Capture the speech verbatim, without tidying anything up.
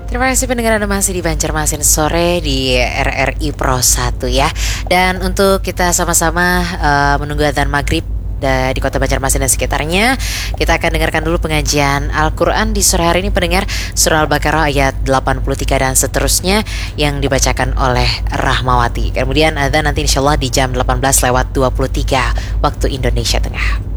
Terima kasih pendengar, Anda masih di Banjarmasin Sore di R R I Pro satu ya. Dan untuk kita sama-sama uh, menunggu adzan maghrib da- di kota Banjarmasin dan sekitarnya, kita akan dengarkan dulu pengajian Al-Quran di sore hari ini pendengar, surah Al-Baqarah ayat delapan puluh tiga dan seterusnya yang dibacakan oleh Rahmawati. Kemudian adzan nanti insyaallah di jam delapan belas lewat dua puluh tiga waktu Indonesia Tengah.